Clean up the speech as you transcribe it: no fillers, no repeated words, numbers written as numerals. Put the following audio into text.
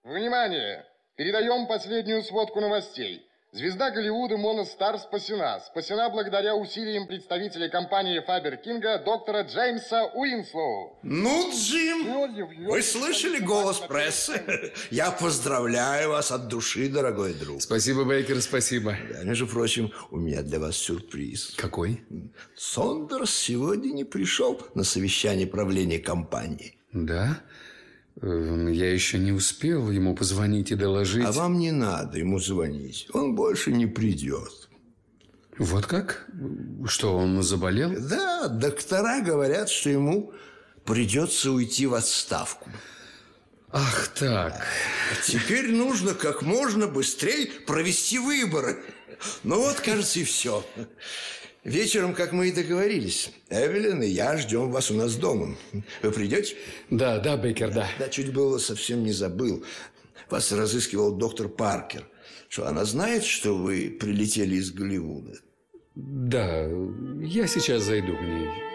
Внимание! Передаем последнюю сводку новостей. Звезда Голливуда Мона Стар спасена. Спасена благодаря усилиям представителя компании Фабер-Кинга доктора Джеймса Уинслоу. Ну, Джим, вы слышали голос прессы? Я поздравляю вас от души, дорогой друг. Спасибо, Бейкер, спасибо. Да, между прочим, у меня для вас сюрприз. Какой? Сондерс сегодня не пришел на совещание правления компании. Да? Я еще не успел ему позвонить и доложить. А вам не надо ему звонить. Он больше не придет. Вот как? Что, он заболел? Да, доктора говорят, что ему придется уйти в отставку. Ах так. Теперь нужно как можно быстрее провести выборы. Ну вот, кажется, и все. Вечером, как мы и договорились, Эвелин и я ждем вас у нас дома. Вы придете? Да, Бейкер, да. Да, чуть было совсем не забыл. Вас разыскивал доктор Паркер. Что, она знает, что вы прилетели из Голливуда? Да, я сейчас зайду к ней.